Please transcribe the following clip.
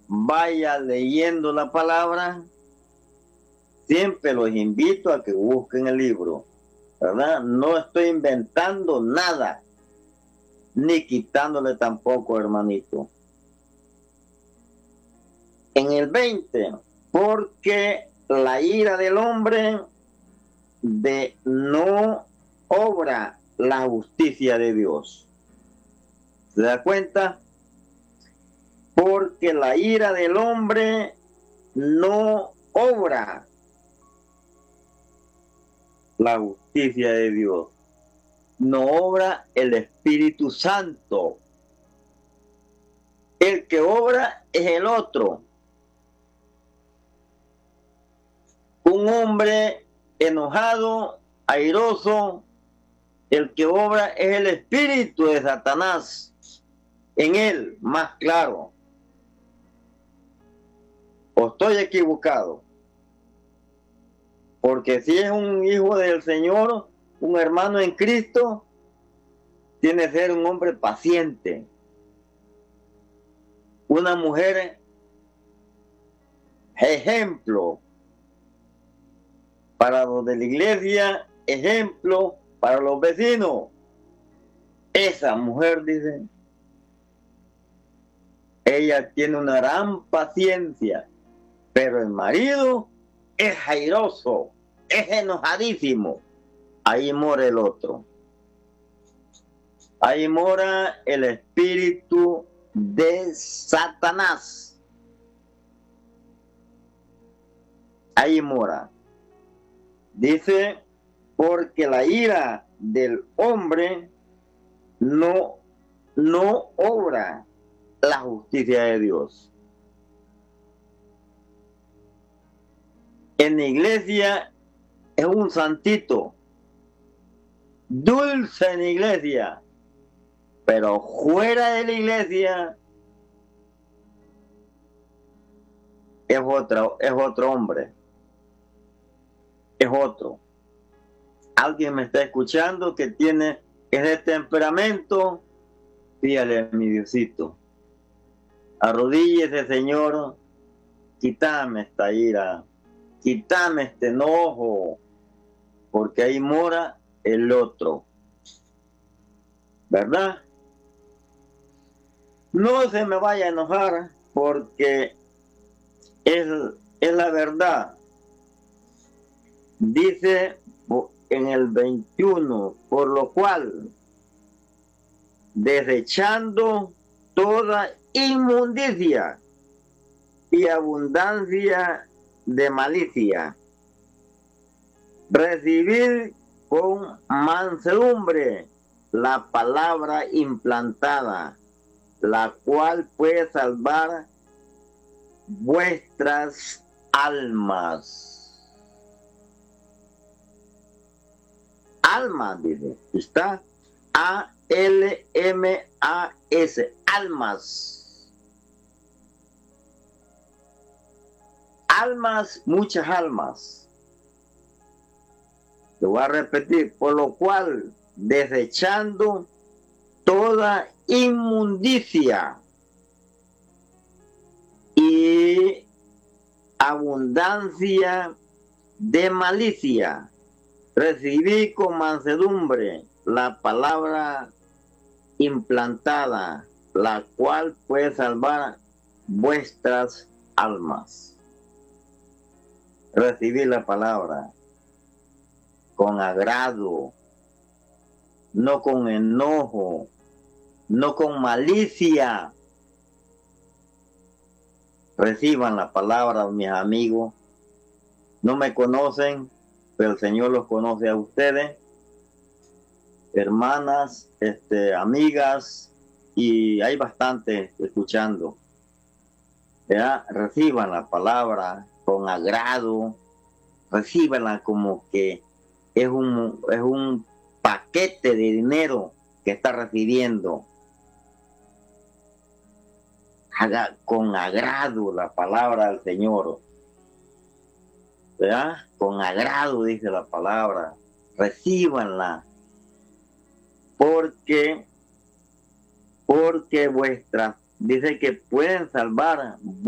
vaya leyendo la palabra. Siempre los invito a que busquen el libro, ¿verdad? No estoy inventando nada, ni quitándole tampoco, hermanito. En el 20, porque la ira del hombre no obra la justicia de Dios. ¿Se da cuenta? Porque la ira del hombre no obra la justicia de Dios. No obra el Espíritu Santo. El que obra es el otro. Un hombre enojado, airoso, el que obra es el espíritu de Satanás. En él, más claro. ¿O estoy equivocado? Porque si es un hijo del Señor, un hermano en Cristo, tiene que ser un hombre paciente. Una mujer ejemplo para los de la iglesia, ejemplo para los vecinos. Esa mujer, dice, ella tiene una gran paciencia, pero el marido es airoso, es enojadísimo. Ahí mora el otro. Ahí mora el espíritu de Satanás. Ahí mora. Dice, porque la ira del hombre no obra la justicia de Dios. En la iglesia es un santito, dulce en la iglesia, pero fuera de la iglesia es otro hombre, es otro. Alguien me está escuchando que tiene ese temperamento, pídale a mi Diosito, arrodíllese, Señor, quítame esta ira, quítame este enojo, porque ahí mora el otro, ¿verdad? No se me vaya a enojar, porque es la verdad. Dice en el 21, por lo cual, desechando toda inmundicia y abundancia de malicia, recibid con mansedumbre la palabra implantada, la cual puede salvar vuestras almas. Almas, dice, está A-L-M-A-S, almas. Almas, muchas almas. Lo voy a repetir, por lo cual, desechando toda inmundicia y abundancia de malicia, recibí con mansedumbre la palabra implantada, la cual puede salvar vuestras almas. Recibí la palabra con agrado, no con enojo, no con malicia. Reciban la palabra, mis amigos. No me conocen, pero el Señor los conoce a ustedes, hermanas, amigas, y hay bastantes escuchando. ¿Verdad? Reciban la palabra con agrado, recíbanla como que es un paquete de dinero que está recibiendo. Haga con agrado la palabra del Señor. ¿Verdad? Con agrado dice la palabra. Recíbanla. Porque vuestras, dice que pueden salvar